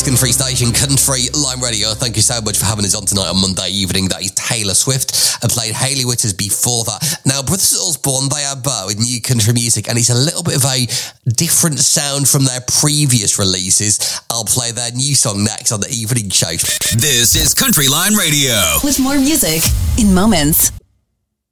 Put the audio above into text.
Brisbane Free Station, Country Line Radio. Thank you so much for having us on tonight on Monday evening. That is Taylor Swift. I played Hayley Whitters before that. Now, Brothers Osborne, they are with new country music, and it's a little bit of a different sound from their previous releases. I'll play their new song next on the evening show. This is Country Line Radio. With more music in moments.